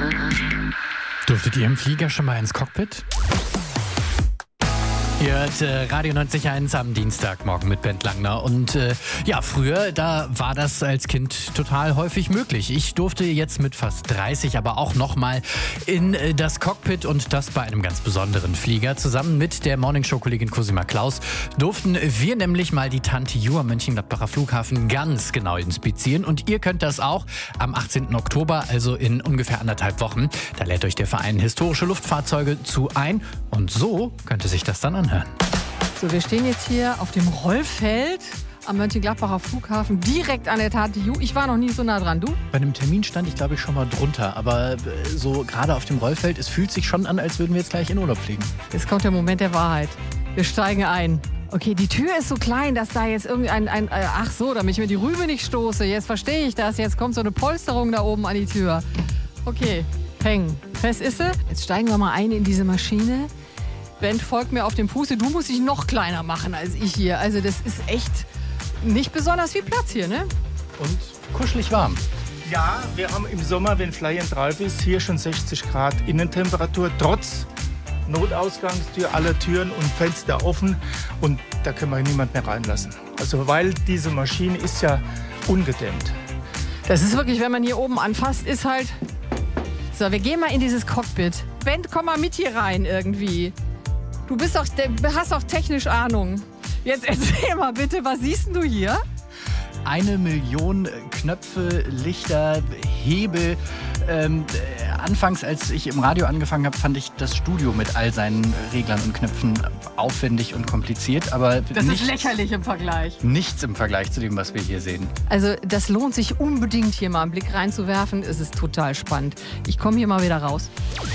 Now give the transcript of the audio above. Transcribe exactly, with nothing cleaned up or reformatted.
Durftet ihr im Flieger schon mal ins Cockpit? Ihr hört äh, Radio neunzig Komma eins am Dienstagmorgen mit Bent Langner. Und äh, ja, früher, da war das als Kind total häufig möglich. Ich durfte jetzt mit fast dreißig aber auch nochmal in äh, das Cockpit und das bei einem ganz besonderen Flieger. Zusammen mit der Morningshow-Kollegin Cosima Klaus durften wir nämlich mal die Tante Ju am Mönchengladbacher Flughafen ganz genau inspizieren. Und ihr könnt das auch am achtzehnten Oktober, also in ungefähr anderthalb Wochen. Da lädt euch der Verein Historische Luftfahrzeuge zu ein. Und so könnte sich das dann anhören. So, wir stehen jetzt hier auf dem Rollfeld am Mönchengladbacher Flughafen, direkt an der Tante Ju. Ich war noch nie so nah dran, du? Bei einem Termin stand ich, glaube ich, schon mal drunter. Aber so gerade auf dem Rollfeld, es fühlt sich schon an, als würden wir jetzt gleich in Urlaub fliegen. Jetzt kommt der Moment der Wahrheit. Wir steigen ein. Okay, die Tür ist so klein, dass da jetzt irgendwie ein, ein, ein ach so, damit ich mir die Rübe nicht stoße. Jetzt verstehe ich das. Jetzt kommt so eine Polsterung da oben an die Tür. Okay, hängen. Fest ist sie. Jetzt steigen wir mal ein in diese Maschine. Bent folgt mir auf dem Fuße. Du musst dich noch kleiner machen als ich hier. Also das ist echt nicht besonders viel Platz hier, ne? Und kuschelig warm. Ja, wir haben im Sommer, wenn Fly and Drive ist, hier schon sechzig Grad Innentemperatur, trotz Notausgangstür, alle Türen und Fenster offen. Und da können wir niemand mehr reinlassen. Also weil diese Maschine ist ja ungedämmt. Das ist wirklich, wenn man hier oben anfasst, ist halt... So, wir gehen mal in dieses Cockpit. Bent, komm mal mit hier rein irgendwie. Du bist doch, hast doch technisch Ahnung. Jetzt erzähl mal bitte, was siehst du hier? Eine Million Knöpfe, Lichter, Hebel. Ähm, äh, anfangs, als ich im Radio angefangen habe, fand ich das Studio mit all seinen Reglern und Knöpfen aufwendig und kompliziert. Aber das nichts, ist lächerlich im Vergleich. Nichts im Vergleich zu dem, was wir hier sehen. Also das lohnt sich unbedingt, hier mal einen Blick reinzuwerfen. Es ist total spannend. Ich komme hier mal wieder raus.